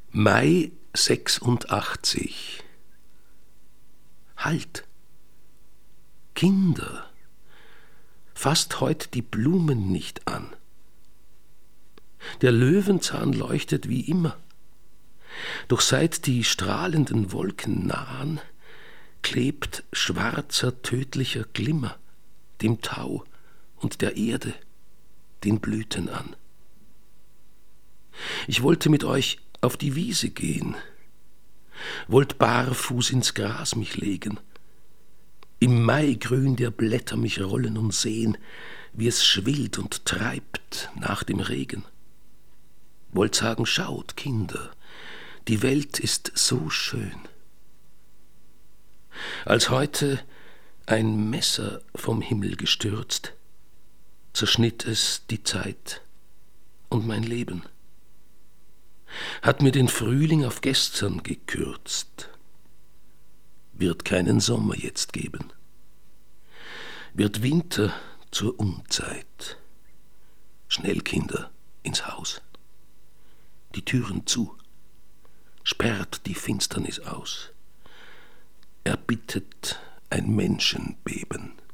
Mai 86. Halt! Kinder, fasst heut die Blumen nicht an. Der Löwenzahn leuchtet wie immer, doch seit die strahlenden Wolken nahen, klebt schwarzer, tödlicher Glimmer dem Tau und der Erde, den Blüten an. Ich wollte mit euch auf die Wiese gehen, wollt barfuß ins Gras mich legen, im Maigrün der Blätter mich rollen und sehen, wie es schwillt und treibt nach dem Regen. Wollt sagen, schaut, Kinder, die Welt ist so schön. Als heute ein Messer vom Himmel gestürzt, zerschnitt es die Zeit und mein Leben, hat mir den Frühling auf gestern gekürzt, wird keinen Sommer jetzt geben, wird Winter zur Unzeit. Schnell, Kinder, ins Haus, die Türen zu, sperrt die Finsternis aus, erbittet ein Menschenbeben.